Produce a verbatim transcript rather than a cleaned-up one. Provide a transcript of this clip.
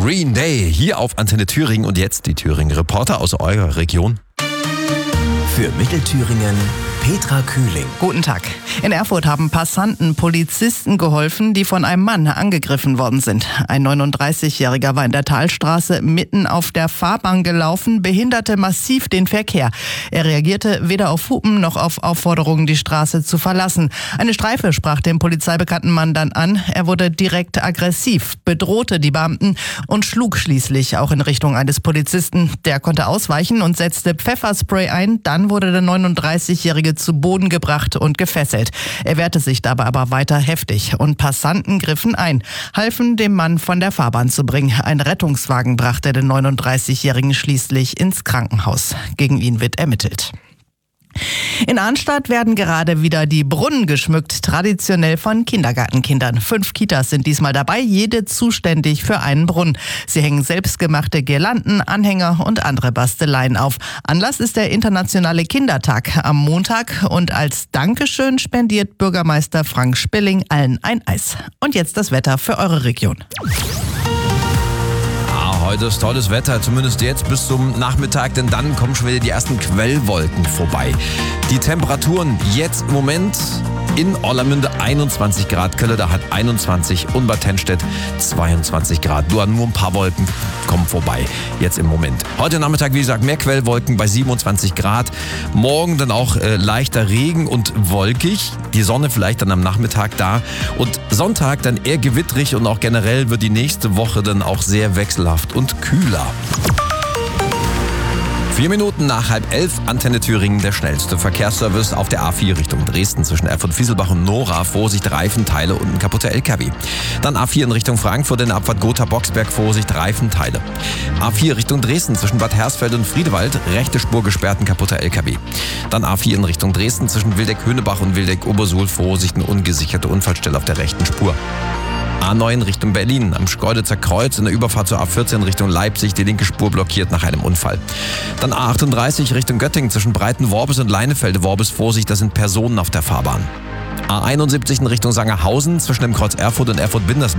Green Day hier auf Antenne Thüringen und jetzt die Thüringen Reporter aus eurer Region. Für Mittelthüringen Petra Kühling. Guten Tag. In Erfurt haben Passanten Polizisten geholfen, die von einem Mann angegriffen worden sind. Ein neununddreißigjähriger war in der Talstraße mitten auf der Fahrbahn gelaufen, behinderte massiv den Verkehr. Er reagierte weder auf Hupen noch auf Aufforderungen, die Straße zu verlassen. Eine Streife sprach den polizeibekannten Mann dann an. Er wurde direkt aggressiv, bedrohte die Beamten und schlug schließlich auch in Richtung eines Polizisten. Der konnte ausweichen und setzte Pfefferspray ein. Dann wurde der neununddreißigjährige zu Boden gebracht und gefesselt. Er wehrte sich dabei aber weiter heftig und Passanten griffen ein, halfen dem Mann von der Fahrbahn zu bringen. Ein Rettungswagen brachte den neununddreißigjährigen schließlich ins Krankenhaus. Gegen ihn wird ermittelt. In Arnstadt werden gerade wieder die Brunnen geschmückt, traditionell von Kindergartenkindern. Fünf Kitas sind diesmal dabei, jede zuständig für einen Brunnen. Sie hängen selbstgemachte Girlanden, Anhänger und andere Basteleien auf. Anlass ist der internationale Kindertag am Montag und als Dankeschön spendiert Bürgermeister Frank Spilling allen ein Eis. Und jetzt das Wetter für eure Region. Heute ist tolles Wetter, zumindest jetzt bis zum Nachmittag, denn dann kommen schon wieder die ersten Quellwolken vorbei. Die Temperaturen jetzt im Moment in Orlamünde einundzwanzig Grad, Kölle hat einundzwanzig und Bad Tennstedt zweiundzwanzig Grad. Nur, nur ein paar Wolken kommen vorbei, jetzt im Moment. Heute Nachmittag, wie gesagt, mehr Quellwolken bei siebenundzwanzig Grad. Morgen dann auch äh, leichter Regen und wolkig. Die Sonne vielleicht dann am Nachmittag da. Und Sonntag dann eher gewittrig und auch generell wird die nächste Woche dann auch sehr wechselhaft und kühler. Vier Minuten nach halb elf, Antenne Thüringen, der schnellste Verkehrsservice auf der A vier Richtung Dresden zwischen Erfurt-Fieselbach und Nora. Vorsicht, Reifenteile und ein kaputter L K W. Dann A vier in Richtung Frankfurt in der Abfahrt Gotha-Boxberg, Vorsicht, Reifenteile. A vier Richtung Dresden zwischen Bad Hersfeld und Friedewald, rechte Spur gesperrt, ein kaputter L K W. Dann A vier in Richtung Dresden zwischen Wildeck-Höhnebach und Wildeck-Obersuhl, Vorsicht, eine ungesicherte Unfallstelle auf der rechten Spur. A neun Richtung Berlin, am Schkeuditzer Kreuz in der Überfahrt zur A vierzehn Richtung Leipzig, die linke Spur blockiert nach einem Unfall. Dann A achtunddreißig Richtung Göttingen zwischen Breitenworbis und Leinefelde-Worbis, Vorsicht, da sind Personen auf der Fahrbahn. A einundsiebzig in Richtung Sangerhausen zwischen dem Kreuz Erfurt und Erfurt-Bindersberg.